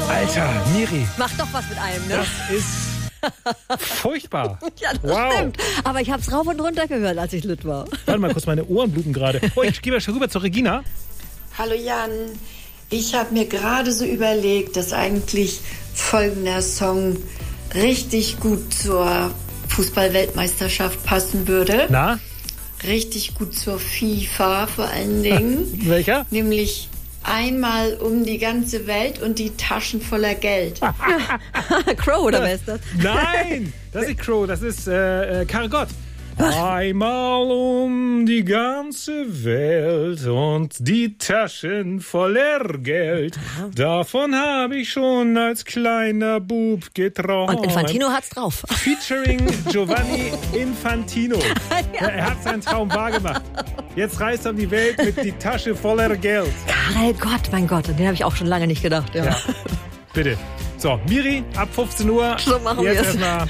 Alter, Miri. Mach doch was mit einem, ne? Das ist furchtbar. Ja, das stimmt. Aber ich hab's rauf und runter gehört, als ich lit war. Warte mal kurz, meine Ohren bluten gerade. Oh, ich gehe mal schon rüber zur Regina. Hallo Jan, ich habe mir gerade so überlegt, dass eigentlich folgender Song richtig gut zur Fußball-Weltmeisterschaft passen würde. Na? Richtig gut zur FIFA vor allen Dingen. Welcher? Nämlich einmal um die ganze Welt und die Taschen voller Geld. Crow, oder wer ist das? Nein, das ist Crow, das ist Karel Gott. Einmal um die ganze Welt und die Taschen voller Geld. Davon habe ich schon als kleiner Bub geträumt. Und Infantino hat's drauf. Featuring Giovanni Infantino. Ja. Er hat seinen Traum wahrgemacht. Jetzt reist er um die Welt mit die Tasche voller Geld. Karel Gott, mein Gott, an den habe ich auch schon lange nicht gedacht. Ja. Ja. Bitte. So, Miri, ab 15 Uhr. So machen jetzt wir's. erstmal